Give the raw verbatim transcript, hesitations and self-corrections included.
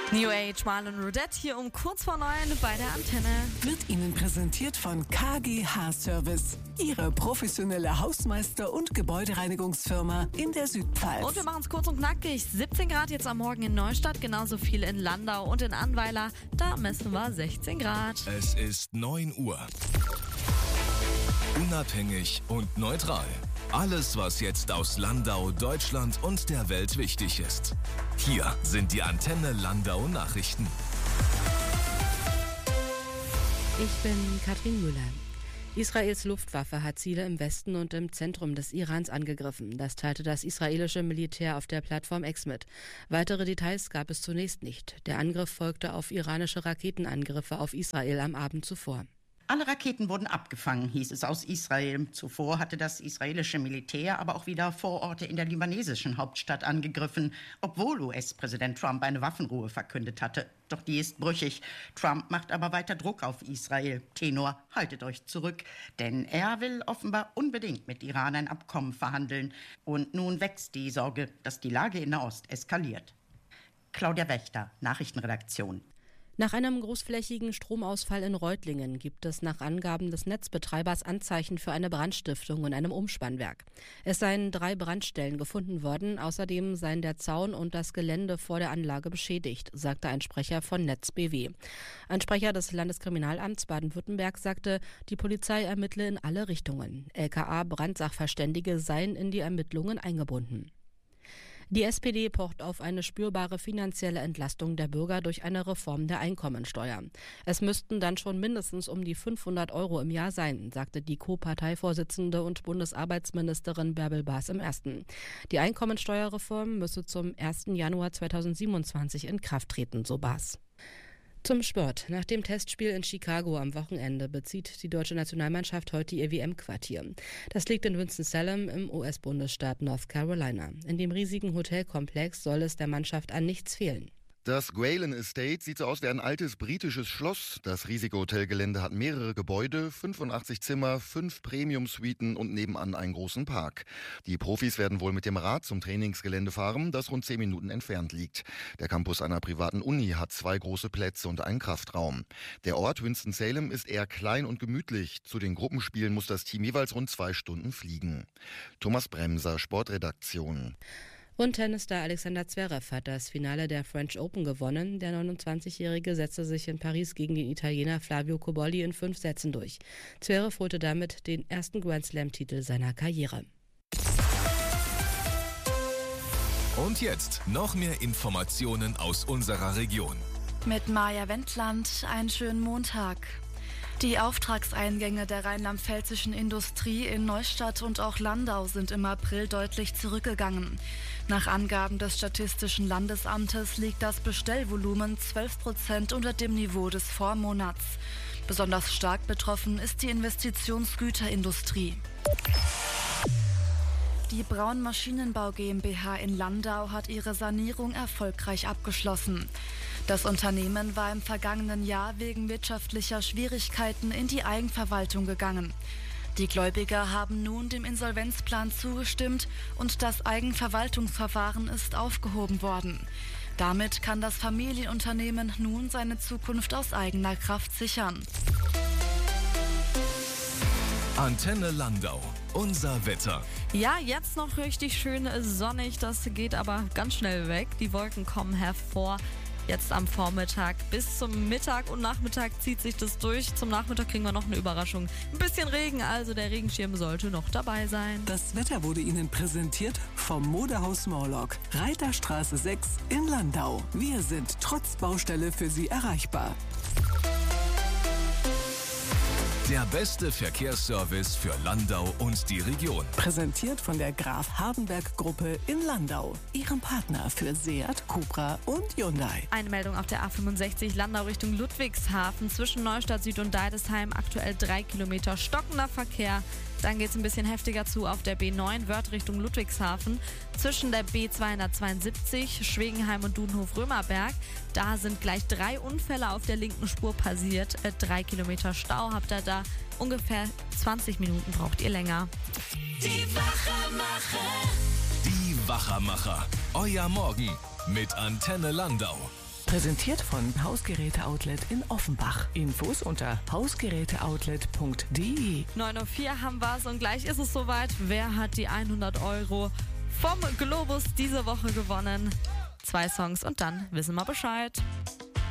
New Age, Marlon Rodette hier um kurz vor neun bei der Antenne. Wird Ihnen präsentiert von K G H Service, Ihre professionelle Hausmeister- und Gebäudereinigungsfirma in der Südpfalz. Und wir machen es kurz und knackig. siebzehn Grad jetzt am Morgen in Neustadt, genauso viel in Landau und in Annweiler. Da messen wir sechzehn Grad. Es ist neun Uhr. Unabhängig und neutral. Alles, was jetzt aus Landau, Deutschland und der Welt wichtig ist. Hier sind die Antenne Landau Nachrichten. Ich bin Katrin Müller. Israels Luftwaffe hat Ziele im Westen und im Zentrum des Irans angegriffen. Das teilte das israelische Militär auf der Plattform X mit. Weitere Details gab es zunächst nicht. Der Angriff folgte auf iranische Raketenangriffe auf Israel am Abend zuvor. Alle Raketen wurden abgefangen, hieß es aus Israel. Zuvor hatte das israelische Militär aber auch wieder Vororte in der libanesischen Hauptstadt angegriffen, obwohl U S-Präsident Trump eine Waffenruhe verkündet hatte. Doch die ist brüchig. Trump macht aber weiter Druck auf Israel. Tenor, haltet euch zurück, denn er will offenbar unbedingt mit Iran ein Abkommen verhandeln. Und nun wächst die Sorge, dass die Lage in Nahost eskaliert. Claudia Wächter, Nachrichtenredaktion. Nach einem großflächigen Stromausfall in Reutlingen gibt es nach Angaben des Netzbetreibers Anzeichen für eine Brandstiftung in einem Umspannwerk. Es seien drei Brandstellen gefunden worden, außerdem seien der Zaun und das Gelände vor der Anlage beschädigt, sagte ein Sprecher von Netz B W. Ein Sprecher des Landeskriminalamts Baden-Württemberg sagte, die Polizei ermittle in alle Richtungen. L K A-Brandsachverständige seien in die Ermittlungen eingebunden. Die S P D pocht auf eine spürbare finanzielle Entlastung der Bürger durch eine Reform der Einkommensteuer. Es müssten dann schon mindestens um die fünfhundert Euro im Jahr sein, sagte die Co-Parteivorsitzende und Bundesarbeitsministerin Bärbel Baas im Ersten. Die Einkommensteuerreform müsse zum ersten Januar zweitausendsiebenundzwanzig in Kraft treten, so Baas. Zum Sport. Nach dem Testspiel in Chicago am Wochenende bezieht die deutsche Nationalmannschaft heute ihr W M-Quartier. Das liegt in Winston-Salem im U S-Bundesstaat North Carolina. In dem riesigen Hotelkomplex soll es der Mannschaft an nichts fehlen. Das Gwalen Estate sieht so aus wie ein altes britisches Schloss. Das riesige Hotelgelände hat mehrere Gebäude, fünfundachtzig Zimmer, fünf Premium-Suiten und nebenan einen großen Park. Die Profis werden wohl mit dem Rad zum Trainingsgelände fahren, das rund zehn Minuten entfernt liegt. Der Campus einer privaten Uni hat zwei große Plätze und einen Kraftraum. Der Ort Winston-Salem ist eher klein und gemütlich. Zu den Gruppenspielen muss das Team jeweils rund zwei Stunden fliegen. Thomas Bremser, Sportredaktion. Und Tennisstar Alexander Zverev hat das Finale der French Open gewonnen. Der neunundzwanzigjährige setzte sich in Paris gegen den Italiener Flavio Cobolli in fünf Sätzen durch. Zverev holte damit den ersten Grand Slam-Titel seiner Karriere. Und jetzt noch mehr Informationen aus unserer Region. Mit Maja Wendland, einen schönen Montag. Die Auftragseingänge der rheinland-pfälzischen Industrie in Neustadt und auch Landau sind im April deutlich zurückgegangen. Nach Angaben des Statistischen Landesamtes liegt das Bestellvolumen zwölf Prozent unter dem Niveau des Vormonats. Besonders stark betroffen ist die Investitionsgüterindustrie. Die Braun Maschinenbau GmbH in Landau hat ihre Sanierung erfolgreich abgeschlossen. Das Unternehmen war im vergangenen Jahr wegen wirtschaftlicher Schwierigkeiten in die Eigenverwaltung gegangen. Die Gläubiger haben nun dem Insolvenzplan zugestimmt und das Eigenverwaltungsverfahren ist aufgehoben worden. Damit kann das Familienunternehmen nun seine Zukunft aus eigener Kraft sichern. Antenne Landau. Unser Wetter. Ja, jetzt noch richtig schön sonnig, das geht aber ganz schnell weg. Die Wolken kommen hervor. Jetzt am Vormittag bis zum Mittag und Nachmittag zieht sich das durch. Zum Nachmittag kriegen wir noch eine Überraschung. Ein bisschen Regen, also der Regenschirm sollte noch dabei sein. Das Wetter wurde Ihnen präsentiert vom Modehaus Morlock, Reiterstraße sechs in Landau. Wir sind trotz Baustelle für Sie erreichbar. Der beste Verkehrsservice für Landau und die Region. Präsentiert von der Graf Hardenberg Gruppe in Landau, Ihrem Partner für Seat, Cupra und Hyundai. Eine Meldung auf der A fünfundsechzig Landau Richtung Ludwigshafen zwischen Neustadt Süd und Deidesheim. Aktuell drei Kilometer stockender Verkehr. Dann geht es ein bisschen heftiger zu auf der B neun Wörth Richtung Ludwigshafen. Zwischen der B zweihundertzweiundsiebzig Schwegenheim und Dudenhof-Römerberg. Da sind gleich drei Unfälle auf der linken Spur passiert. Äh, drei Kilometer Stau habt ihr da. Ungefähr zwanzig Minuten braucht ihr länger. Die Wachermacher. Die Wachermacher. Euer Morgen mit Antenne Landau. Präsentiert von Hausgeräte-Outlet in Offenbach. Infos unter hausgeräteoutlet punkt de. neun Uhr vier haben wir es und gleich ist es soweit. Wer hat die hundert Euro vom Globus diese Woche gewonnen? Zwei Songs und dann wissen wir Bescheid.